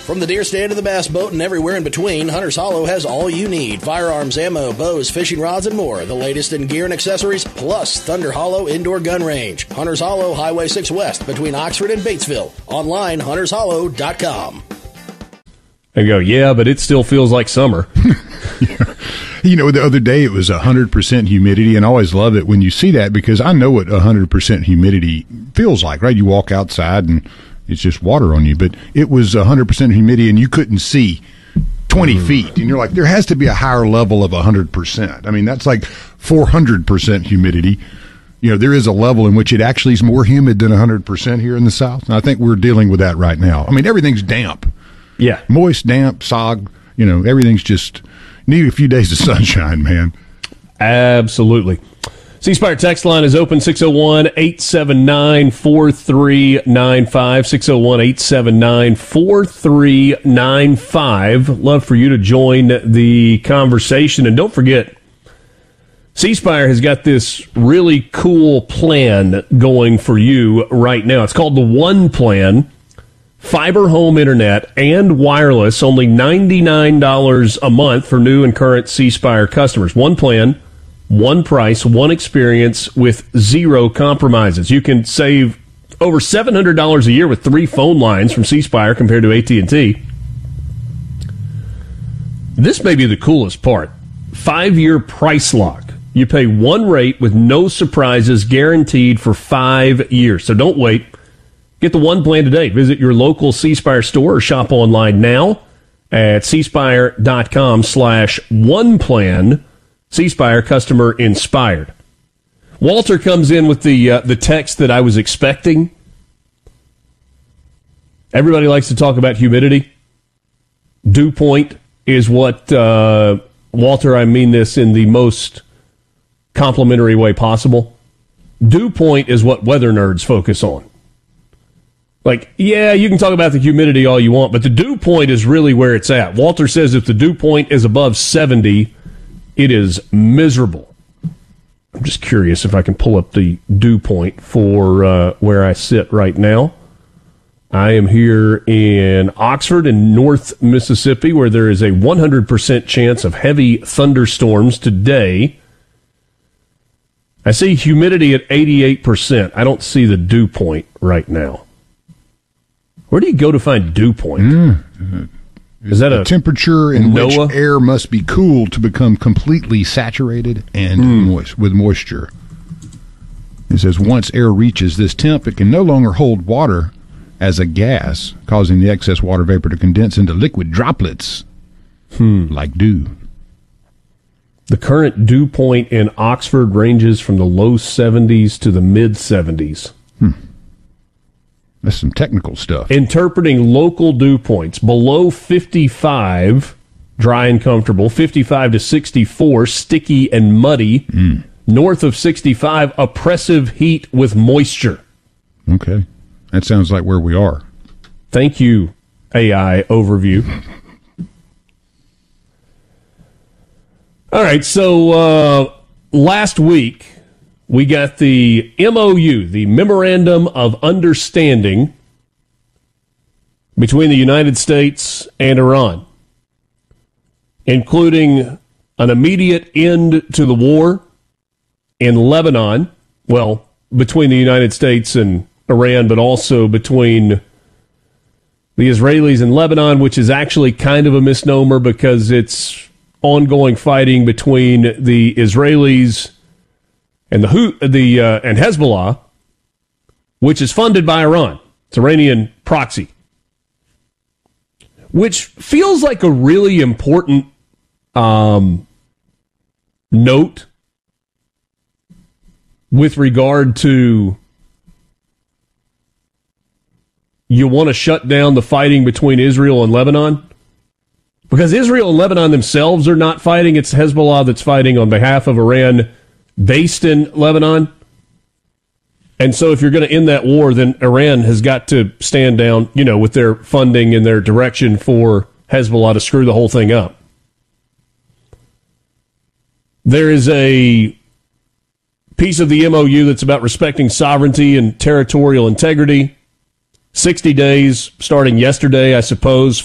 From the deer stand to the bass boat and everywhere in between, Hunter's Hollow has all you need. Firearms, ammo, bows, fishing rods, and more. The latest in gear and accessories, plus Thunder Hollow Indoor Gun Range. Hunter's Hollow, Highway 6 West, between Oxford and Batesville. Online, huntershollow.com. And go, yeah, but it still feels like summer. Yeah. You know, the other day it was 100% humidity, and I always love it when you see that because I know what 100% humidity feels like, right? You walk outside and it's just water on you, but it was 100% humidity and you couldn't see 20 feet. And you're like, there has to be a higher level of 100%. I mean, that's like 400% humidity. You know, there is a level in which it actually is more humid than 100% here in the South. And I think we're dealing with that right now. I mean, everything's damp. Yeah. Moist, damp, sog, you know, everything's just need a few days of sunshine, man. Absolutely. C Spire text line is open, 601-879-4395, 601-879-4395. Love for you to join the conversation. And don't forget, C Spire has got this really cool plan going for you right now. It's called the One Plan. Fiber home internet and wireless, only $99 a month for new and current C Spire customers. One plan, one price, one experience with zero compromises. You can save over $700 a year with 3 phone lines from C Spire compared to AT&T. This may be the coolest part. 5-year price lock. You pay one rate with no surprises guaranteed for 5 years. So don't wait. Get the One Plan today. Visit your local C Spire store or shop online now at cspire.com/oneplan. C Spire, customer inspired. Walter comes in with the text that I was expecting. Everybody likes to talk about humidity. Dew point is what, Walter, I mean this in the most complimentary way possible. Dew point is what weather nerds focus on. Like, yeah, you can talk about the humidity all you want, but the dew point is really where it's at. Walter says if the dew point is above 70, it is miserable. I'm just curious if I can pull up the dew point for where I sit right now. I am here in Oxford in North Mississippi, where there is a 100% chance of heavy thunderstorms today. I see humidity at 88%. I don't see the dew point right now. Where do you go to find dew point? Is that a temperature in which air must be cooled to become completely saturated and moist with moisture? It says once air reaches this temp, it can no longer hold water as a gas, causing the excess water vapor to condense into liquid droplets like dew. The current dew point in Oxford ranges from the low 70s to the mid 70s. That's some technical stuff. Interpreting local dew points. Below 55, dry and comfortable. 55 to 64, sticky and muddy. North of 65, oppressive heat with moisture. Okay. That sounds like where we are. Thank you, AI overview. All right, so last week, we got the MOU, the Memorandum of Understanding between the United States and Iran, including an immediate end to the war in Lebanon, well, between the United States and Iran, but also between the Israelis and Lebanon, which is actually kind of a misnomer because it's ongoing fighting between the Israelis and and Hezbollah, which is funded by Iran. It's Iranian proxy, which feels like a really important note with regard to you want to shut down the fighting between Israel and Lebanon? Because Israel and Lebanon themselves are not fighting. It's Hezbollah that's fighting on behalf of Iran based in Lebanon. And so if you're going to end that war, then Iran has got to stand down, with their funding and their direction for Hezbollah to screw the whole thing up. There is a piece of the MOU that's about respecting sovereignty and territorial integrity. 60 days starting yesterday, I suppose,